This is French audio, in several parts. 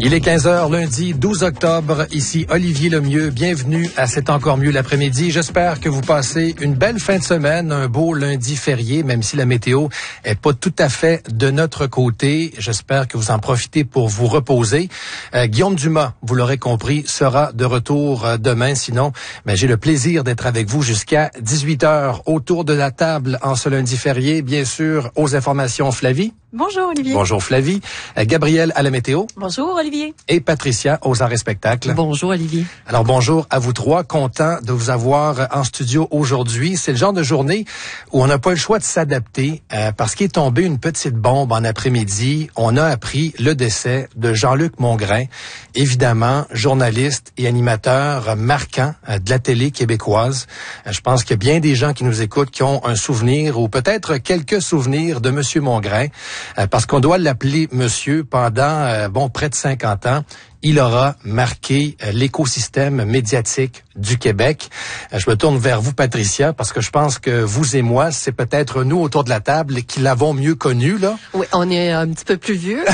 Il est 15h lundi 12 octobre. Ici Olivier Lemieux. Bienvenue à C'est encore mieux l'après-midi. J'espère que vous passez une belle fin de semaine, un beau lundi férié, même si la météo est pas tout à fait de notre côté. J'espère que vous en profitez pour vous reposer. Guillaume Dumas, vous l'aurez compris, sera de retour demain. Sinon, j'ai le plaisir d'être avec vous jusqu'à 18h autour de la table en ce lundi férié. Bien sûr, aux informations Flavie. Bonjour Olivier. Bonjour Flavie. Gabrielle à la météo. Bonjour Olivier. Et Patricia aux arts et spectacles. Bonjour Olivier. Alors bonjour à vous trois, content de vous avoir en studio aujourd'hui. C'est le genre de journée où on n'a pas le choix de s'adapter parce qu'il est tombé une petite bombe en après-midi. On a appris le décès de Jean-Luc Mongrain, évidemment journaliste et animateur marquant de la télé québécoise. Je pense qu'il y a bien des gens qui nous écoutent qui ont un souvenir ou peut-être quelques souvenirs de Monsieur Mongrain. Parce qu'on doit l'appeler monsieur pendant près de 50 ans. Il aura marqué l'écosystème médiatique du Québec. Je me tourne vers vous, Patricia, parce que je pense que vous et moi, c'est peut-être nous autour de la table qui l'avons mieux connu, là. Oui, on est un petit peu plus vieux.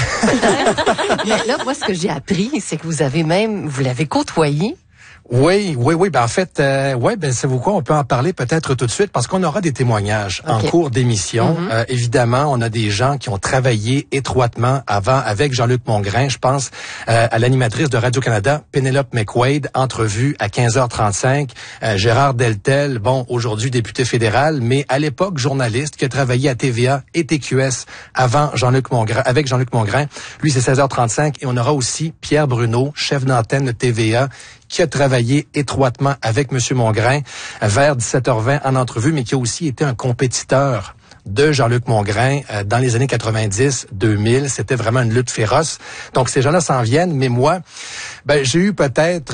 Mais là, moi, ce que j'ai appris, c'est que vous l'avez côtoyé. Oui. En fait, savez-vous quoi? On peut en parler peut-être tout de suite parce qu'on aura des témoignages en cours d'émission. Évidemment, on a des gens qui ont travaillé étroitement avant avec Jean-Luc Mongrain. Je pense à l'animatrice de Radio-Canada, Pénélope McQuaid, entrevue à 15h35. Gérard Deltel, aujourd'hui député fédéral, mais à l'époque journaliste qui a travaillé à TVA et TQS avant Jean-Luc Mongrain, avec Jean-Luc Mongrain. Lui, c'est 16h35. Et on aura aussi Pierre Bruno, chef d'antenne de TVA, qui a travaillé étroitement avec M. Mongrain vers 17h20 en entrevue, mais qui a aussi été un compétiteur de Jean-Luc Mongrain dans les années 90-2000. C'était vraiment une lutte féroce. Donc, ces gens-là s'en viennent, mais moi, j'ai eu peut-être,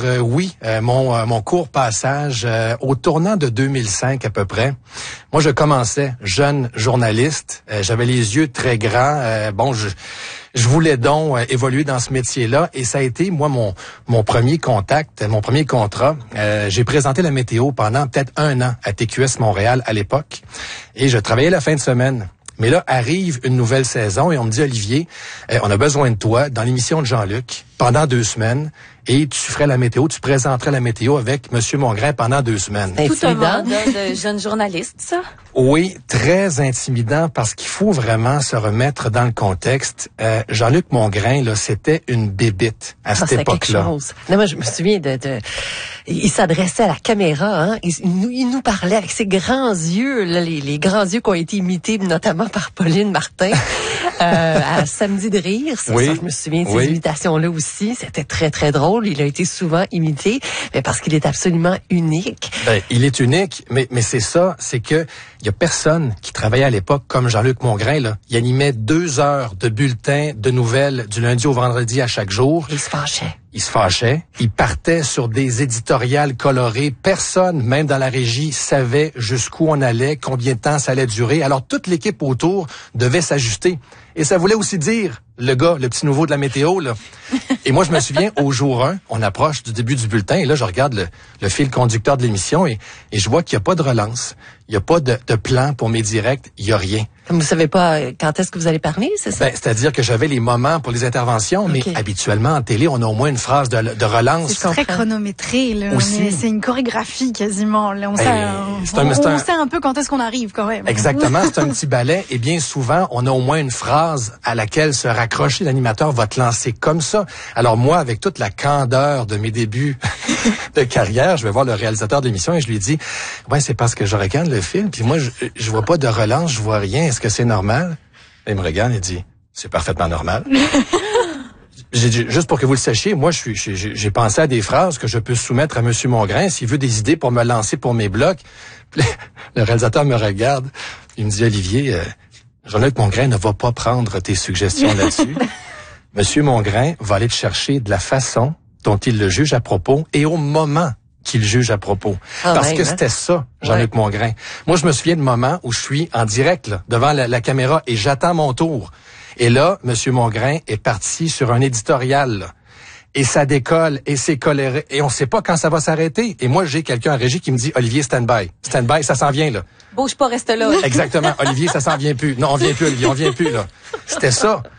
mon court passage au tournant de 2005 à peu près. Moi, je commençais jeune journaliste. J'avais les yeux très grands. Je voulais donc évoluer dans ce métier-là et ça a été, moi, mon premier contact, mon premier contrat. J'ai présenté la météo pendant peut-être 1 an à TQS Montréal à l'époque et je travaillais la fin de semaine. Mais là, arrive une nouvelle saison et on me dit, Olivier, on a besoin de toi dans l'émission de Jean-Luc pendant 2 semaines et tu ferais la météo, tu présenterais la météo avec M. Mongrain pendant 2 semaines. Tout un monde de jeunes journalistes, ça? Oui, très intimidant parce qu'il faut vraiment se remettre dans le contexte. Jean-Luc Mongrain, là, c'était une bébite à cette époque-là. Non, moi, je me souviens il s'adressait à la caméra, hein. Il nous parlait avec ses grands yeux, là, les grands yeux qui ont été imités notamment par Pauline Martin à Samedi de rire. Ça, je me souviens de ces imitations-là aussi. C'était très, très drôle. Il a été souvent imité, mais parce qu'il est absolument unique. Il est unique, mais c'est ça, c'est que il y a personne qui travaillait à l'époque comme Jean-Luc Mongrain, là. Il animait 2 heures de bulletins de nouvelles du lundi au vendredi à chaque jour. Il se fâchait. Il partait sur des éditoriales colorées. Personne, même dans la régie, savait jusqu'où on allait, combien de temps ça allait durer. Alors, toute l'équipe autour devait s'ajuster. Et ça voulait aussi dire, le petit nouveau de la météo, là. Et moi, je me souviens, au jour 1, on approche du début du bulletin, et là, je regarde le fil conducteur de l'émission, et je vois qu'il n'y a pas de relance. Il n'y a pas de plan pour mes directs. Il n'y a rien. Vous savez pas quand est-ce que vous allez parler, c'est ça? C'est-à-dire que j'avais les moments pour les interventions, mais habituellement, en télé, on a au moins une phrase de relance. C'est très chronométré, là. C'est une chorégraphie, quasiment. Là, on sait un peu quand est-ce qu'on arrive, quand même. Exactement. C'est un petit ballet. Et bien souvent, on a au moins une phrase à laquelle se raccrocher. L'animateur va te lancer comme ça. Alors moi, avec toute la candeur de mes débuts de carrière, je vais voir le réalisateur de l'émission et je lui dis, c'est parce que je regarde le film, puis moi, je vois pas de relance, je vois rien. Est-ce que c'est normal? Et il me regarde et dit, c'est parfaitement normal. Juste pour que vous le sachiez, moi, j'ai pensé à des phrases que je peux soumettre à M. Mongrain s'il veut des idées pour me lancer pour mes blocs. Le réalisateur me regarde, il me dit, Olivier, Jean-Luc Mongrain ne va pas prendre tes suggestions là-dessus. M. Mongrain va aller te chercher de la façon dont il le juge à propos et au moment qu'il juge à propos. Parce que c'était ça, Jean-Luc Mongrain. Moi, je me souviens de moments où je suis en direct là, devant la caméra et j'attends mon tour. Et là, M. Mongrain est parti sur un éditorial. Là. Et ça décolle, et c'est coléré, et on sait pas quand ça va s'arrêter. Et moi, j'ai quelqu'un en régie qui me dit, Olivier, stand-by. Stand-by, ça s'en vient, là. Bouge pas, reste là. Exactement. Olivier, ça s'en vient plus. Non, on vient plus, Olivier, on vient plus, là. C'était ça.